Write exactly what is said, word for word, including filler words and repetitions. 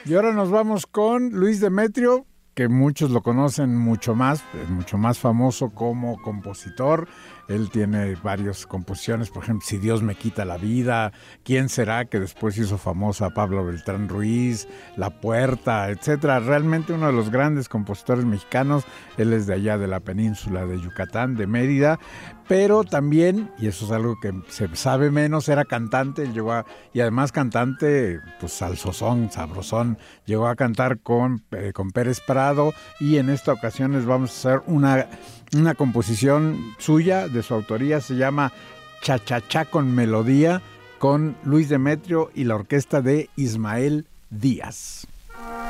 Y ahora nos vamos con Luis Demetrio, que muchos lo conocen mucho más, es mucho más famoso como compositor. Él tiene varias composiciones, por ejemplo, Si Dios me quita la vida, ¿Quién será?, que después hizo famosa a Pablo Beltrán Ruiz, La Puerta, etcétera. Realmente uno de los grandes compositores mexicanos. Él es de allá de la península de Yucatán, de Mérida, pero también, y eso es algo que se sabe menos, era cantante. Él llegó a, y además cantante, pues salsosón, sabrosón. Llegó a cantar con, eh, con Pérez Prado, y en esta ocasión les vamos a hacer una, una composición suya, de su autoría. Se llama Cha-Cha-Cha con Melodía, con Luis Demetrio y la orquesta de Ismael Díaz.